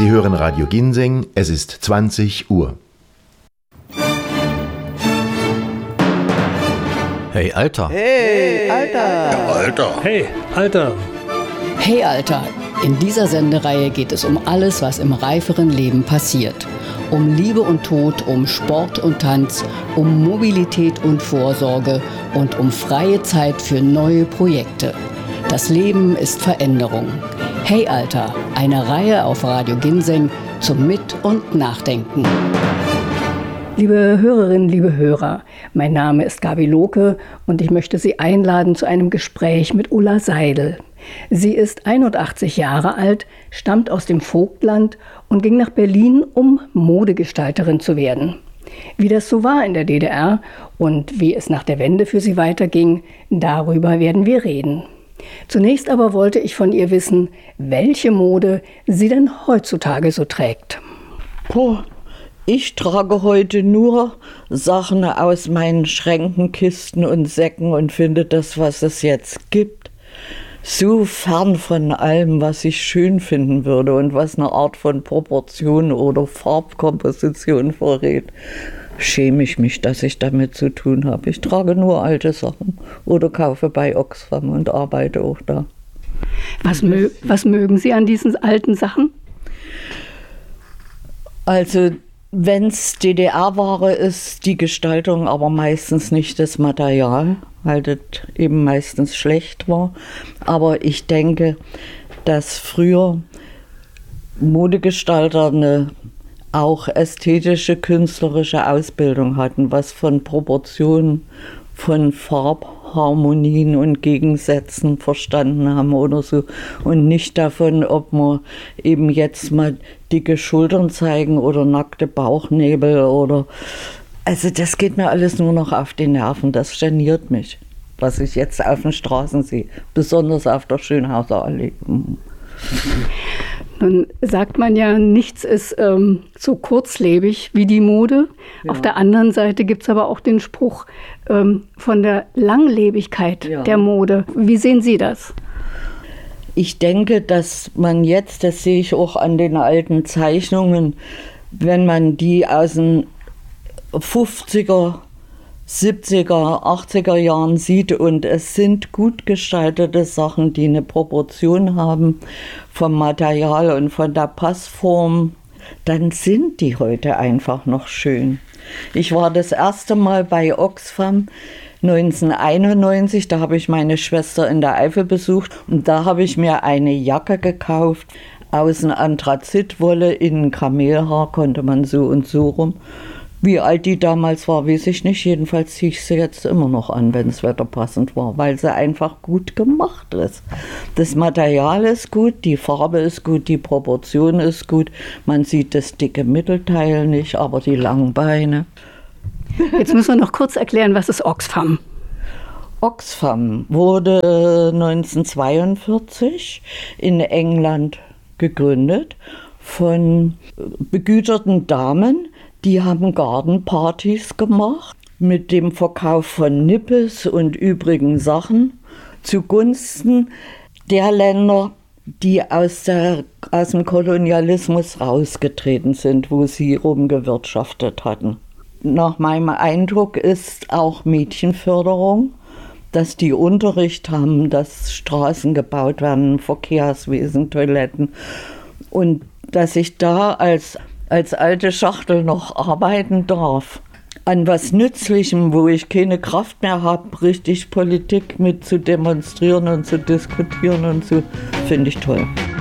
Sie hören Radio Ginseng, es ist 20 Uhr. Hey, Alter. Hey, Alter. Ja, Alter. Hey, Alter. Hey, Alter. In dieser Sendereihe geht es um alles, was im reiferen Leben passiert. Um Liebe und Tod, um Sport und Tanz, um Mobilität und Vorsorge und um freie Zeit für neue Projekte. Das Leben ist Veränderung. Hey Alter, eine Reihe auf Radio Ginseng zum Mit- und Nachdenken. Liebe Hörerinnen, liebe Hörer, mein Name ist Gabi Lohke und ich möchte Sie einladen zu einem Gespräch mit Ulla Seidel. Sie ist 81 Jahre alt, stammt aus dem Vogtland und ging nach Berlin, um Modegestalterin zu werden. Wie das so war in der DDR und wie es nach der Wende für sie weiterging, darüber werden wir reden. Zunächst aber wollte ich von ihr wissen, welche Mode sie denn heutzutage so trägt. Ich trage heute nur Sachen aus meinen Schränken, Kisten und Säcken und finde das, was es jetzt gibt, so fern von allem, was ich schön finden würde und was eine Art von Proportion oder Farbkomposition verrät. Schäme ich mich, dass ich damit zu tun habe. Ich trage nur alte Sachen oder kaufe bei Oxfam und arbeite auch da. Was mögen Sie an diesen alten Sachen? Also wenn es DDR-Ware ist, die Gestaltung, aber meistens nicht das Material, weil das eben meistens schlecht war. Aber ich denke, dass früher Modegestalter eine auch ästhetische, künstlerische Ausbildung hatten, was von Proportionen, von Farbharmonien und Gegensätzen verstanden haben oder so. Und nicht davon, ob man eben jetzt mal dicke Schultern zeigen oder nackte Bauchnäbel oder... Also das geht mir alles nur noch auf die Nerven, das geniert mich, was ich jetzt auf den Straßen sehe, besonders auf der Schönhauser Allee. Nun sagt man ja, nichts ist so kurzlebig wie die Mode. Ja. Auf der anderen Seite gibt es aber auch den Spruch von der Langlebigkeit der Mode. Wie sehen Sie das? Ich denke, dass man jetzt, das sehe ich auch an den alten Zeichnungen, wenn man die aus den 50er, 70er, 80er Jahren sieht und es sind gut gestaltete Sachen, die eine Proportion haben vom Material und von der Passform, dann sind die heute einfach noch schön. Ich war das erste Mal bei Oxfam 1991, da habe ich meine Schwester in der Eifel besucht und da habe ich mir eine Jacke gekauft, außen Anthrazitwolle, innen Kamelhaar, konnte man so und so rum. Wie alt die damals war, weiß ich nicht. Jedenfalls ziehe ich sie jetzt immer noch an, wenn das Wetter passend war, weil sie einfach gut gemacht ist. Das Material ist gut, die Farbe ist gut, die Proportion ist gut. Man sieht das dicke Mittelteil nicht, aber die langen Beine. Jetzt müssen wir noch kurz erklären, was ist Oxfam? Oxfam wurde 1942 in England gegründet von begüterten Damen. Die haben Gartenpartys gemacht mit dem Verkauf von Nippes und übrigen Sachen zugunsten der Länder, die aus dem Kolonialismus rausgetreten sind, wo sie rumgewirtschaftet hatten. Nach meinem Eindruck ist auch Mädchenförderung, dass die Unterricht haben, dass Straßen gebaut werden, Verkehrswesen, Toiletten und dass ich da als alte Schachtel noch arbeiten darf. An was Nützlichem, wo ich keine Kraft mehr habe, richtig Politik mit zu demonstrieren und zu diskutieren und so, finde ich toll.